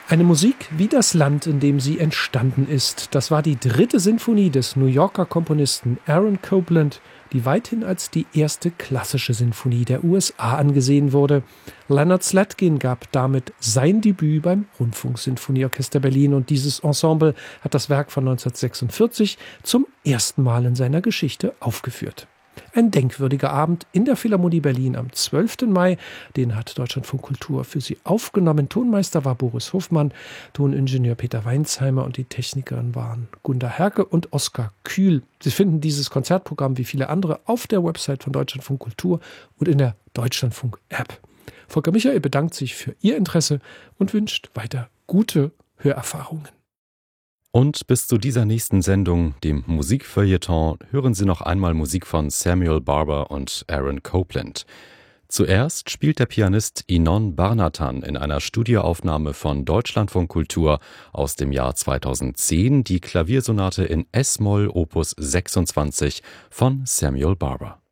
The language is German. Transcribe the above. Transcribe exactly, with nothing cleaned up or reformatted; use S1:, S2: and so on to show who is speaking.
S1: Eine Musik wie das Land, in dem sie entstanden ist. Das war die dritte Sinfonie des New Yorker Komponisten Aaron Copland, die weithin als die erste klassische Sinfonie der U S A angesehen wurde. Leonard Slatkin gab damit sein Debüt beim Rundfunksinfonieorchester Berlin und dieses Ensemble hat das Werk von neunzehnhundertsechsundvierzig zum ersten Mal in seiner Geschichte aufgeführt. Ein denkwürdiger Abend in der Philharmonie Berlin am zwölften Mai. Den hat Deutschlandfunk Kultur für Sie aufgenommen. Tonmeister war Boris Hofmann, Toningenieur Peter Weinsheimer und die Technikerin waren Gunda Herke und Oskar Kühl. Sie finden dieses Konzertprogramm wie viele andere auf der Website von Deutschlandfunk Kultur und in der Deutschlandfunk-App. Volker Michael bedankt sich für Ihr Interesse und wünscht weiter gute Hörerfahrungen.
S2: Und bis zu dieser nächsten Sendung, dem Musikfeuilleton, hören Sie noch einmal Musik von Samuel Barber und Aaron Copland. Zuerst spielt der Pianist Inon Barnatan in einer Studioaufnahme von Deutschlandfunk Kultur aus dem Jahr zweitausendzehn die Klaviersonate in Es-Moll Opus sechsundzwanzig von Samuel Barber.